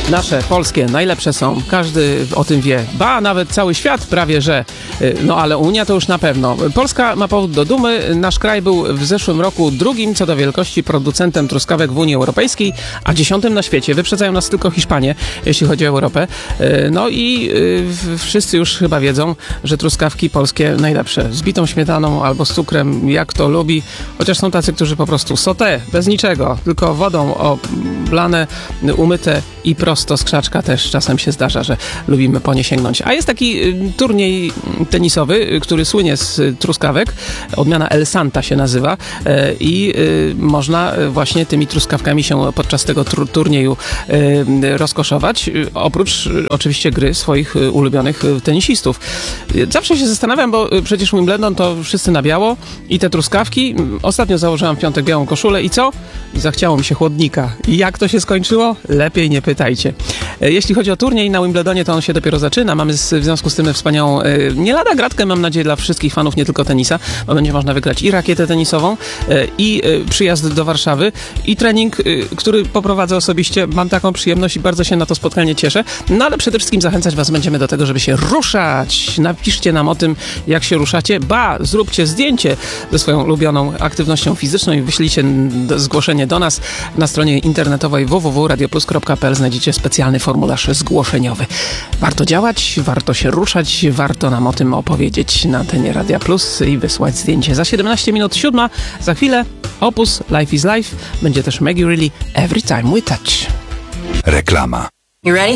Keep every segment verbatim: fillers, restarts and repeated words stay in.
Nasze polskie najlepsze są, każdy o tym wie, ba, nawet cały świat prawie, że, no ale Unia to już na pewno. Polska ma powód do dumy, nasz kraj był w zeszłym roku drugim co do wielkości producentem truskawek w Unii Europejskiej, a dziesiątym na świecie. Wyprzedzają nas tylko Hiszpanie, jeśli chodzi o Europę. No i wszyscy już chyba wiedzą, że truskawki polskie najlepsze, z bitą śmietaną albo z cukrem, jak to lubi, chociaż są tacy, którzy po prostu sauté, bez niczego, tylko wodą oblane, umyte i prosto z krzaczka też czasem się zdarza, że lubimy po nie sięgnąć. A jest taki turniej tenisowy, który słynie z truskawek, odmiana El Santa się nazywa i można właśnie tymi truskawkami się podczas tego turnieju rozkoszować, oprócz oczywiście gry swoich ulubionych tenisistów. Zawsze się zastanawiam, bo przecież Wimbledon to wszyscy na biało i te truskawki. Ostatnio założyłam w piątek białą koszulę i co? Zachciało mi się chłodnika. I jak to się skończyło? Lepiej nie pytajcie. Jeśli chodzi o turniej na Wimbledonie, to on się dopiero zaczyna. Mamy w związku z tym wspaniałą, nie lada gratkę, mam nadzieję, dla wszystkich fanów, nie tylko tenisa, bo będzie można wygrać i rakietę tenisową, i przyjazd do Warszawy, i trening, który poprowadzę osobiście. Mam taką przyjemność i bardzo się na to spotkanie cieszę. No ale przede wszystkim zachęcać was będziemy do tego, żeby się ruszać. Napiszcie nam o tym, jak się ruszacie. Ba, zróbcie zdjęcie ze swoją ulubioną aktywnością fizyczną i wyślijcie zgłoszenie do nas na stronie internetowej w w w kropka radio plus kropka p l. Znajdziecie specjalny formularz zgłoszeniowy. Warto działać, warto się ruszać, warto nam o tym opowiedzieć na antenie Radia Plus i wysłać zdjęcie. Za siedemnaście minut siódma, za chwilę Opus Life is Life, będzie też Maggie Reilly Every Time We Touch. Reklama. You ready?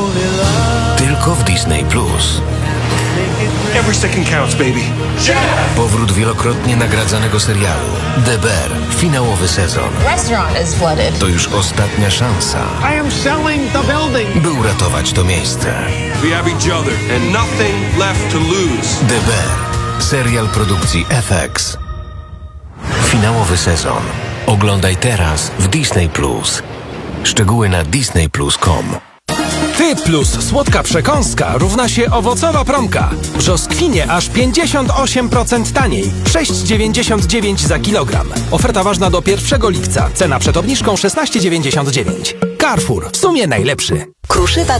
Tylko w Disney Plus. Every second counts, baby. Powrót wielokrotnie nagradzanego serialu The Bear, finałowy sezon. Restaurant is flooded. To już ostatnia szansa, I am selling the building. by uratować to miejsce. We have each other and nothing left to lose. The Bear, serial produkcji F X. Finałowy sezon. Oglądaj teraz w Disney Plus. Szczegóły na disney plus kropka com. Ty plus słodka przekąska równa się owocowa promka. Brzoskwinie aż pięćdziesiąt osiem procent taniej. sześć dziewięćdziesiąt dziewięć za kilogram. Oferta ważna do pierwszego lipca. Cena przed obniżką szesnaście dziewięćdziesiąt dziewięć. Carrefour. W sumie najlepszy. Kruszywa